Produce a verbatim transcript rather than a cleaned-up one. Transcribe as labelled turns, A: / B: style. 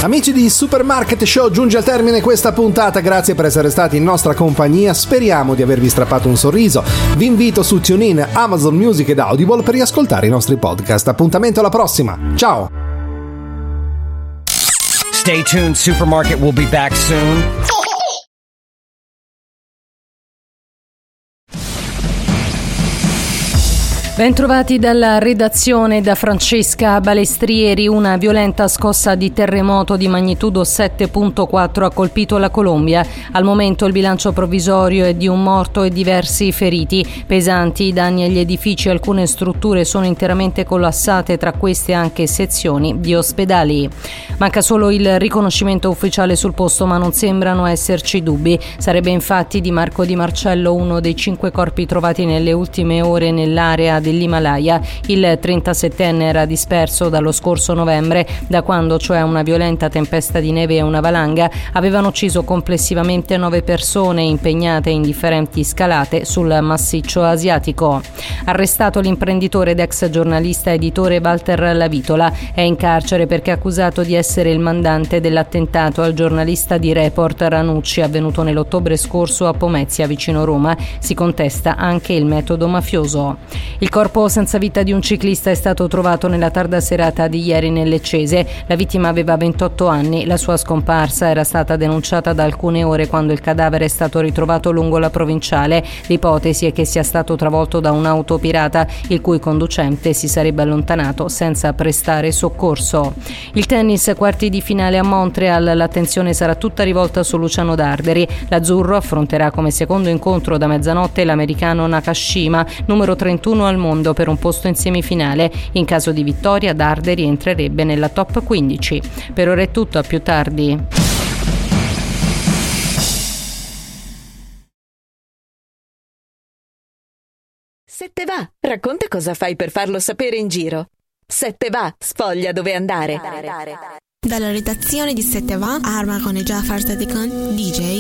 A: Amici di Supermarket Show, giunge al termine questa puntata. Grazie per essere stati in nostra compagnia. Speriamo di avervi strappato un sorriso. Vi invito su TuneIn, Amazon Music ed Audible per riascoltare i nostri podcast. Appuntamento alla prossima. Ciao.
B: Stay tuned, Supermarket will be back soon.
C: Bentrovati dalla redazione, da Francesca Balestrieri. Una violenta scossa di terremoto di magnitudo sette virgola quattro ha colpito la Colombia. Al momento il bilancio provvisorio è di un morto e diversi feriti. Pesanti i danni agli edifici, alcune strutture sono interamente collassate, tra queste anche sezioni di ospedali. Manca solo il riconoscimento ufficiale sul posto, ma non sembrano esserci dubbi. Sarebbe infatti di Marco Di Marcello uno dei cinque corpi trovati nelle ultime ore nell'area dell'Himalaya. Il trentasettenne era disperso dallo scorso novembre, da quando cioè una violenta tempesta di neve e una valanga avevano ucciso complessivamente nove persone impegnate in differenti scalate sul massiccio asiatico. Arrestato l'imprenditore ed ex giornalista editore Walter Lavitola. È in carcere perché accusato di essere il mandante dell'attentato al giornalista di Report Ranucci, avvenuto nell'ottobre scorso a Pomezia, vicino Roma. Si contesta anche il metodo mafioso. Il corpo senza vita di un ciclista è stato trovato nella tarda serata di ieri nel Leccese. La vittima aveva ventotto anni. La sua scomparsa era stata denunciata da alcune ore, quando il cadavere è stato ritrovato lungo la provinciale. L'ipotesi è che sia stato travolto da un'auto pirata, il cui conducente si sarebbe allontanato senza prestare soccorso. Il tennis, quarti di finale a Montreal. L'attenzione sarà tutta rivolta su Luciano Darderi. L'azzurro affronterà come secondo incontro da mezzanotte l'americano Nakashima, numero trentuno al mondo, per un posto in semifinale. In caso di vittoria, Darderi entrerebbe nella top quindici. Per ora è tutto, a più tardi.
D: Se te va, racconta cosa fai per farlo sapere in giro. Se te va, sfoglia dove andare.
E: Dalla redazione di Se te va, Arma con Jafar Sadikan, D J